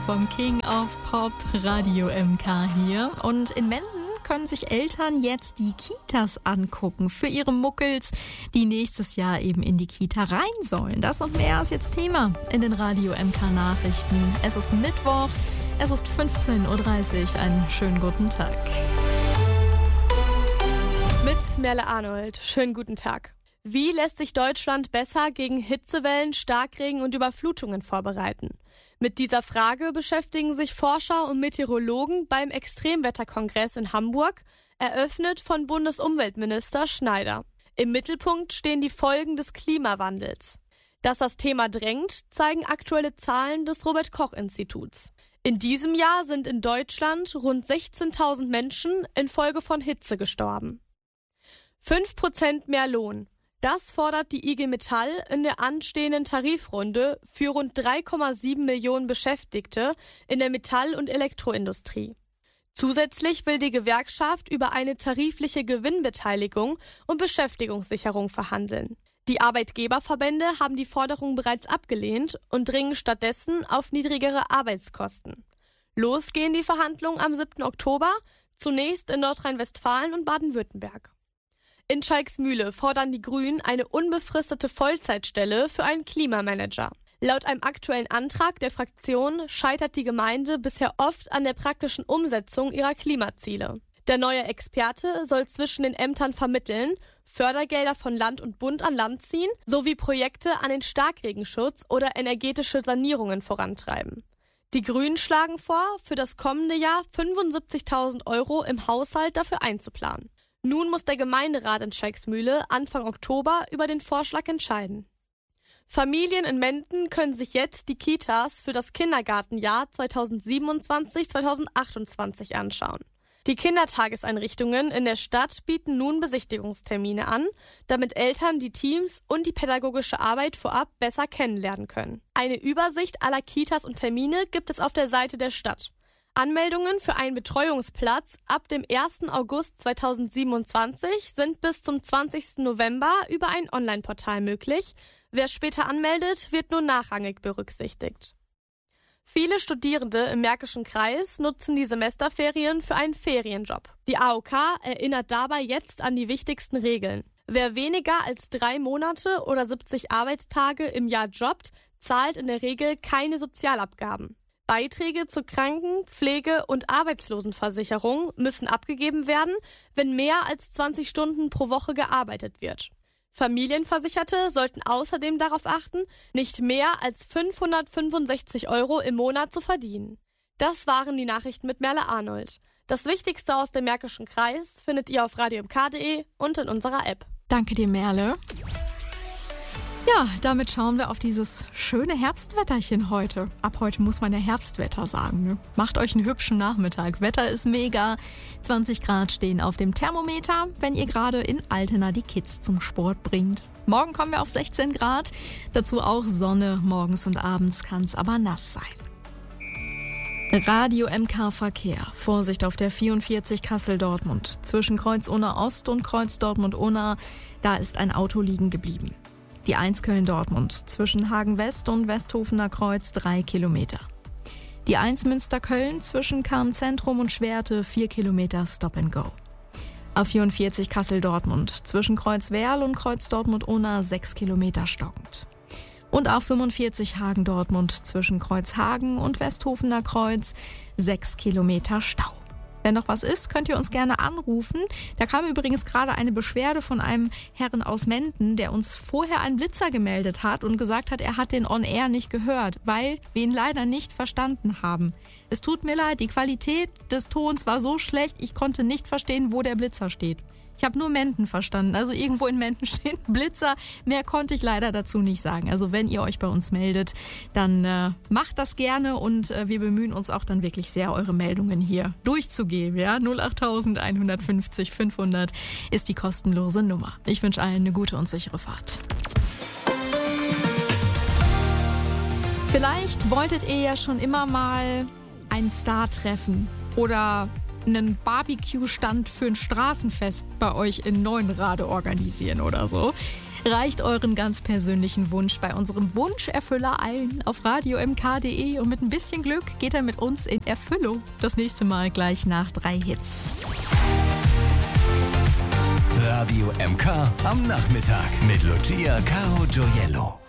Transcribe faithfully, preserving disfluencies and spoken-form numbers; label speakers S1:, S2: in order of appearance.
S1: vom King of Pop Radio M K hier. Und in Menden können sich Eltern jetzt die Kitas angucken für ihre Muckels, die nächstes Jahr eben in die Kita rein sollen. Das und mehr ist jetzt Thema in den Radio M K Nachrichten. Es ist Mittwoch, es ist fünfzehn Uhr dreißig. Einen schönen guten Tag.
S2: Mit Merle Arnold. Schönen guten Tag. Wie lässt sich Deutschland besser gegen Hitzewellen, Starkregen und Überflutungen vorbereiten? Mit dieser Frage beschäftigen sich Forscher und Meteorologen beim Extremwetterkongress in Hamburg, eröffnet von Bundesumweltminister Schneider. Im Mittelpunkt stehen die Folgen des Klimawandels. Dass das Thema drängt, zeigen aktuelle Zahlen des Robert-Koch-Instituts. In diesem Jahr sind in Deutschland rund sechzehntausend Menschen infolge von Hitze gestorben. fünf Prozent mehr Lohn. Das fordert die I G Metall in der anstehenden Tarifrunde für rund drei Komma sieben Millionen Beschäftigte in der Metall- und Elektroindustrie. Zusätzlich will die Gewerkschaft über eine tarifliche Gewinnbeteiligung und Beschäftigungssicherung verhandeln. Die Arbeitgeberverbände haben die Forderung bereits abgelehnt und dringen stattdessen auf niedrigere Arbeitskosten. Losgehen die Verhandlungen am siebten Oktober, zunächst in Nordrhein-Westfalen und Baden-Württemberg. In Schalksmühle fordern die Grünen eine unbefristete Vollzeitstelle für einen Klimamanager. Laut einem aktuellen Antrag der Fraktion scheitert die Gemeinde bisher oft an der praktischen Umsetzung ihrer Klimaziele. Der neue Experte soll zwischen den Ämtern vermitteln, Fördergelder von Land und Bund an Land ziehen, sowie Projekte an den Starkregenschutz oder energetische Sanierungen vorantreiben. Die Grünen schlagen vor, für das kommende Jahr fünfundsiebzigtausend Euro im Haushalt dafür einzuplanen. Nun muss der Gemeinderat in Schalksmühle Anfang Oktober über den Vorschlag entscheiden. Familien in Menden können sich jetzt die Kitas für das Kindergartenjahr zweitausendsiebenundzwanzig zweitausendachtundzwanzig anschauen. Die Kindertageseinrichtungen in der Stadt bieten nun Besichtigungstermine an, damit Eltern die Teams und die pädagogische Arbeit vorab besser kennenlernen können. Eine Übersicht aller Kitas und Termine gibt es auf der Seite der Stadt. Anmeldungen für einen Betreuungsplatz ab dem ersten August zweitausendsiebenundzwanzig sind bis zum zwanzigsten November über ein Online-Portal möglich. Wer später anmeldet, wird nur nachrangig berücksichtigt. Viele Studierende im Märkischen Kreis nutzen die Semesterferien für einen Ferienjob. Die A O K erinnert dabei jetzt an die wichtigsten Regeln. Wer weniger als drei Monate oder siebzig Arbeitstage im Jahr jobbt, zahlt in der Regel keine Sozialabgaben. Beiträge zur Kranken-, Pflege- und Arbeitslosenversicherung müssen abgegeben werden, wenn mehr als zwanzig Stunden pro Woche gearbeitet wird. Familienversicherte sollten außerdem darauf achten, nicht mehr als fünfhundertfünfundsechzig Euro im Monat zu verdienen. Das waren die Nachrichten mit Merle Arnold. Das Wichtigste aus dem Märkischen Kreis findet ihr auf radio m k punkt de und in unserer App.
S1: Danke dir, Merle. Ja, damit schauen wir auf dieses schöne Herbstwetterchen heute. Ab heute muss man ja Herbstwetter sagen, ne? Macht euch einen hübschen Nachmittag. Wetter ist mega. zwanzig Grad stehen auf dem Thermometer, wenn ihr gerade in Altena die Kids zum Sport bringt. Morgen kommen wir auf sechzehn Grad. Dazu auch Sonne. Morgens und abends kann es aber nass sein. Radio M K Verkehr. Vorsicht auf der vierundvierzig Kassel-Dortmund. Zwischen Kreuz-Unna Ost und Kreuz Dortmund-Unna, da ist ein Auto liegen geblieben. Die eins Köln-Dortmund zwischen Hagen-West und Westhofener Kreuz drei Kilometer. Die eins Münster-Köln zwischen Karm-Zentrum und Schwerte vier Kilometer Stop and Go. A vierundvierzig Kassel-Dortmund zwischen Kreuz-Werl und Kreuz Dortmund-Unna sechs Kilometer stockend. Und A fünfundvierzig Hagen-Dortmund zwischen Kreuzhagen und Westhofener Kreuz sechs Kilometer Stau. Wenn noch was ist, könnt ihr uns gerne anrufen. Da kam übrigens gerade eine Beschwerde von einem Herrn aus Menden, der uns vorher einen Blitzer gemeldet hat und gesagt hat, er hat den On-Air nicht gehört, weil wir ihn leider nicht verstanden haben. Es tut mir leid, die Qualität des Tons war so schlecht, ich konnte nicht verstehen, wo der Blitzer steht. Ich habe nur Menden verstanden, also irgendwo in Menden steht Blitzer. Mehr konnte ich leider dazu nicht sagen. Also wenn ihr euch bei uns meldet, dann äh, macht das gerne und äh, wir bemühen uns auch dann wirklich sehr, eure Meldungen hier durchzugeben. Ja? null acht eins fünf null fünfhundert ist die kostenlose Nummer. Ich wünsche allen eine gute und sichere Fahrt. Vielleicht wolltet ihr ja schon immer mal einen Star treffen oder einen Barbecue-Stand für ein Straßenfest bei euch in Neuenrade organisieren oder so. Reicht euren ganz persönlichen Wunsch bei unserem Wunscherfüller ein auf radio m k punkt d e und mit ein bisschen Glück geht er mit uns in Erfüllung. Das nächste Mal gleich nach drei Hits.
S3: Radio M K am Nachmittag mit Lucia Caro Gioiello.